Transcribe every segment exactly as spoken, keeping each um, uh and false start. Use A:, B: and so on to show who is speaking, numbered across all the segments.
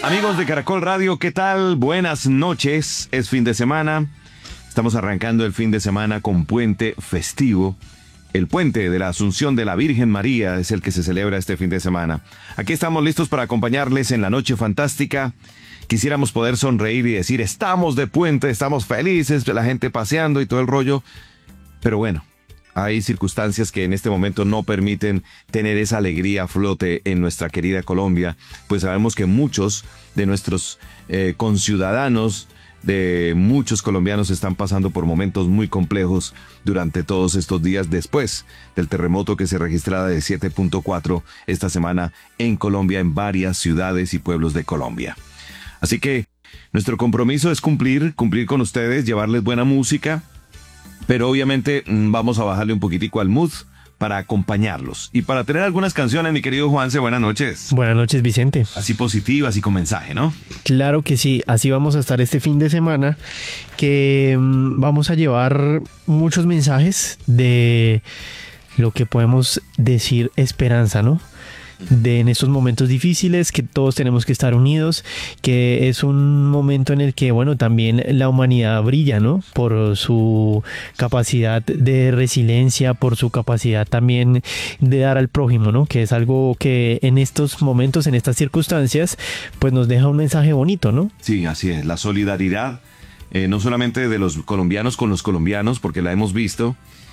A: Amigos de Caracol Radio, ¿qué tal? Buenas noches, es fin de semana. Estamos arrancando el fin de semana con puente festivo. El puente de la Asunción de la Virgen María es el que se celebra este fin de semana. Aquí estamos listos para acompañarles en la noche fantástica. Quisiéramos poder sonreír y decir, estamos de puente, estamos felices, la gente paseando y todo el rollo. Pero bueno, hay circunstancias que en este momento no permiten tener esa alegría a flote en nuestra querida Colombia, pues sabemos que muchos de nuestros eh, conciudadanos, de muchos colombianos están pasando por momentos muy complejos durante todos estos días después del terremoto que se registraba de siete punto cuatro esta semana en Colombia, en varias ciudades y pueblos de Colombia. Así que nuestro compromiso es cumplir, cumplir con ustedes, llevarles buena música, pero obviamente vamos a bajarle un poquitico al mood para acompañarlos y para tener algunas canciones, mi querido Juanse. Buenas noches.
B: Buenas noches, Vicente.
A: Así positivas y con mensaje, ¿no?
B: Claro que sí, así vamos a estar este fin de semana, que um, vamos a llevar muchos mensajes de lo que podemos decir esperanza, ¿no? De en estos momentos difíciles, que todos tenemos que estar unidos, que es un momento en el que, bueno, también la humanidad brilla, ¿no? Por su capacidad de resiliencia, por su capacidad también de dar al prójimo, ¿no? Que es algo que en estos momentos, en estas circunstancias, pues nos deja un mensaje bonito, ¿no?
A: Sí, así es, la solidaridad, eh, no solamente de los colombianos con los colombianos, porque la hemos visto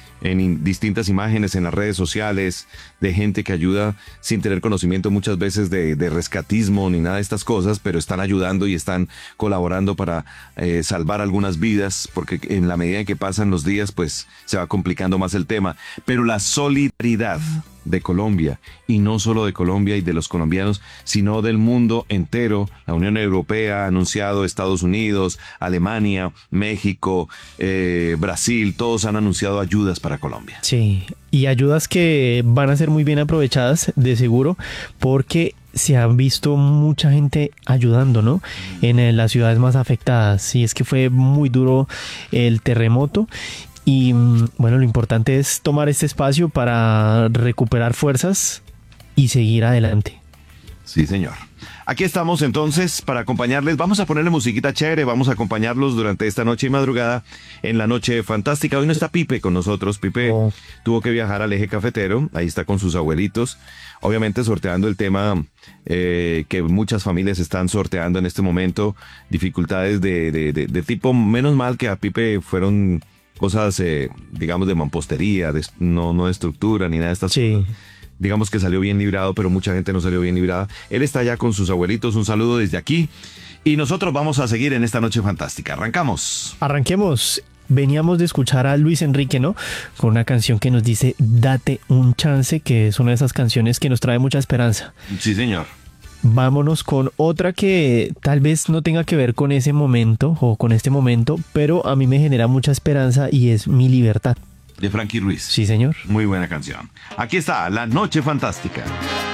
A: en distintas imágenes en las redes sociales de gente que ayuda sin tener conocimiento muchas veces de, de rescatismo ni nada de estas cosas, pero están ayudando y están colaborando para eh, salvar algunas vidas, porque en la medida en que pasan los días pues se va complicando más el tema. Pero la solidaridad de Colombia, y no solo de Colombia y de los colombianos, sino del mundo entero. La Unión Europea ha anunciado, Estados Unidos, Alemania, México, eh, Brasil, todos han anunciado ayudas para Colombia.
B: Sí, y ayudas que van a ser muy bien aprovechadas, de seguro, porque se han visto mucha gente ayudando, ¿no? En, en las ciudades más afectadas. Y es que fue muy duro el terremoto. Y bueno, lo importante es tomar este espacio para recuperar fuerzas y seguir adelante.
A: Sí, señor. Aquí estamos entonces para acompañarles. Vamos a ponerle musiquita chévere, vamos a acompañarlos durante esta noche y madrugada en la noche fantástica. Hoy no está Pipe con nosotros. Pipe oh. tuvo que viajar al eje cafetero, ahí está con sus abuelitos. Obviamente sorteando el tema eh, que muchas familias están sorteando en este momento, dificultades de, de, de, de tipo, menos mal que a Pipe fueron cosas, eh, digamos, de mampostería, de, no, no de estructura ni nada de estas
B: sí.
A: cosas. Digamos que salió bien librado, pero mucha gente no salió bien librada. Él está allá con sus abuelitos, un saludo desde aquí. Y nosotros vamos a seguir en esta noche fantástica. Arrancamos.
B: Arranquemos. Veníamos de escuchar a Luis Enrique, ¿no? Con una canción que nos dice, date un chance, que es una de esas canciones que nos trae mucha esperanza.
A: Sí, señor.
B: Vámonos con otra que tal vez no tenga que ver con ese momento o con este momento, pero a mí me genera mucha esperanza y es Mi Libertad.
A: De Frankie Ruiz.
B: Sí, señor.
A: Muy buena canción. Aquí está, La Noche Fantástica.